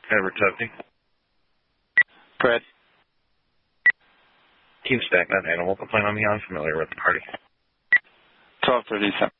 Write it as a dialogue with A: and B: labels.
A: Edward Tubney.
B: Brad.
A: Team Stack, not Animal. Complaint on the unfamiliar with the party.
B: 1237.